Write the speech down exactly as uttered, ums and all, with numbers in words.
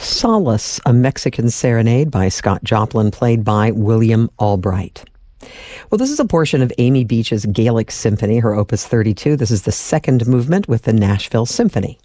Solace, a Mexican serenade by Scott Joplin, played by William Albright. Well, this is a portion of Amy Beach's Gaelic Symphony, her opus thirty-two. This is the second movement with the Nashville Symphony.